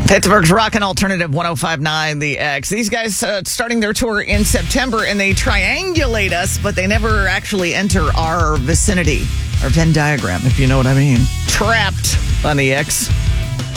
Pittsburgh's Rockin' Alternative 1059 The X. These guys starting their tour in September, and they triangulate us, but they never actually enter our vicinity, our Venn diagram, if you know what I mean. Trapped on The X.